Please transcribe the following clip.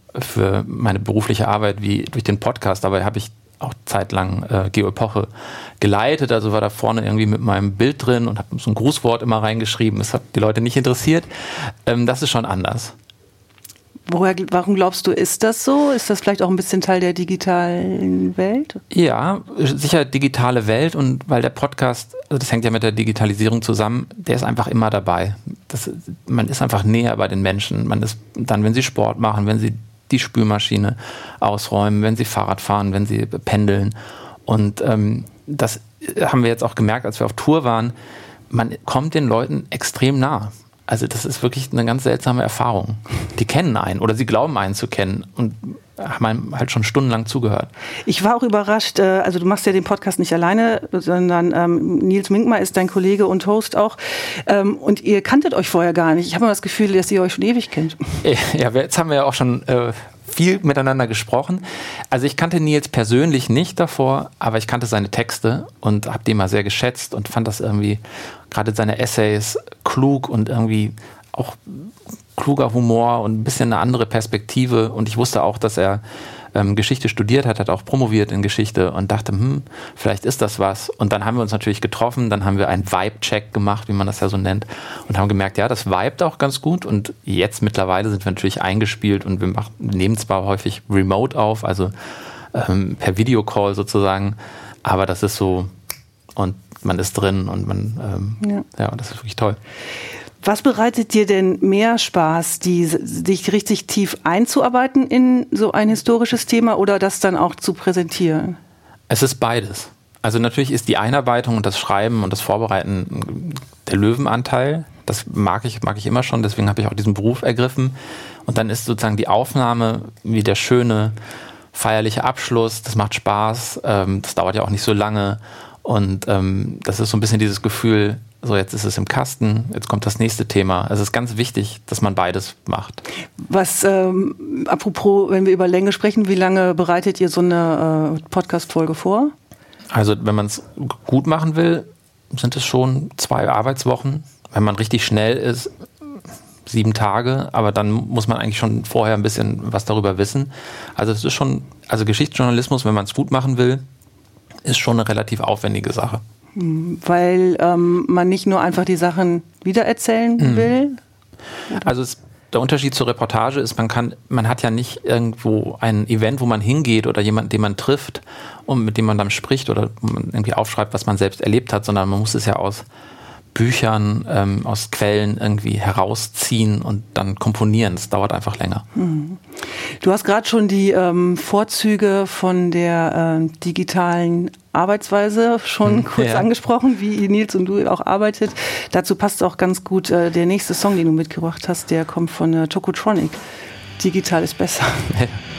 für meine berufliche Arbeit wie durch den Podcast. Dabei habe ich auch zeitlang Geo Epoche geleitet, also war da vorne irgendwie mit meinem Bild drin und habe so ein Grußwort immer reingeschrieben. Das hat die Leute nicht interessiert. Das ist schon anders. Warum glaubst du, ist das so? Ist das vielleicht auch ein bisschen Teil der digitalen Welt? Ja, sicher digitale Welt, und weil der Podcast, also das hängt ja mit der Digitalisierung zusammen, der ist einfach immer dabei. Man ist einfach näher bei den Menschen. Man ist dann, wenn sie Sport machen, wenn sie die Spülmaschine ausräumen, wenn sie Fahrrad fahren, wenn sie pendeln. Und das haben wir jetzt auch gemerkt, als wir auf Tour waren. Man kommt den Leuten extrem nah. Also das ist wirklich eine ganz seltsame Erfahrung. Die kennen einen oder sie glauben einen zu kennen und haben einem halt schon stundenlang zugehört. Ich war auch überrascht, also du machst ja den Podcast nicht alleine, sondern Nils Minkmar ist dein Kollege und Host auch, und ihr kanntet euch vorher gar nicht. Ich habe immer das Gefühl, dass ihr euch schon ewig kennt. Ja, jetzt haben wir ja auch schon viel miteinander gesprochen. Also ich kannte Nils persönlich nicht davor, aber ich kannte seine Texte und habe die immer sehr geschätzt und fand das irgendwie, gerade seine Essays, klug und irgendwie auch kluger Humor und ein bisschen eine andere Perspektive. Und ich wusste auch, dass er Geschichte studiert hat auch promoviert in Geschichte und dachte, vielleicht ist das was. Und dann haben wir uns natürlich getroffen, dann haben wir einen Vibe-Check gemacht, wie man das ja so nennt, und haben gemerkt, ja, das vibet auch ganz gut. Und jetzt mittlerweile sind wir natürlich eingespielt und wir nehmen zwar häufig remote auf, also per Videocall sozusagen, aber das ist so, und man ist drin und ja, das ist wirklich toll. Was bereitet dir denn mehr Spaß, dich richtig tief einzuarbeiten in so ein historisches Thema oder das dann auch zu präsentieren? Es ist beides. Also natürlich ist die Einarbeitung und das Schreiben und das Vorbereiten der Löwenanteil. Das mag ich immer schon, deswegen habe ich auch diesen Beruf ergriffen. Und dann ist sozusagen die Aufnahme wie der schöne, feierliche Abschluss. Das macht Spaß, das dauert ja auch nicht so lange. Und das ist so ein bisschen dieses Gefühl, so jetzt ist es im Kasten, jetzt kommt das nächste Thema. Es ist ganz wichtig, dass man beides macht. Was, apropos, wenn wir über Länge sprechen, wie lange bereitet ihr so eine Podcast-Folge vor? Also wenn man es gut machen will, sind es schon 2 Arbeitswochen. Wenn man richtig schnell ist, 7 Tage, aber dann muss man eigentlich schon vorher ein bisschen was darüber wissen. Also es ist schon, also Geschichtsjournalismus, wenn man es gut machen will, ist schon eine relativ aufwendige Sache. Weil man nicht nur einfach die Sachen wiedererzählen will? Also der Unterschied zur Reportage ist, man hat ja nicht irgendwo ein Event, wo man hingeht oder jemanden, den man trifft und mit dem man dann spricht oder wo man irgendwie aufschreibt, was man selbst erlebt hat, sondern man muss es ja aus Büchern, aus Quellen irgendwie herausziehen und dann komponieren. Das dauert einfach länger. Du hast gerade schon die Vorzüge von der digitalen Arbeitsweise schon kurz angesprochen, wie Nils und du auch arbeitet. Dazu passt auch ganz gut der nächste Song, den du mitgebracht hast, der kommt von Tokotronic. Digital ist besser.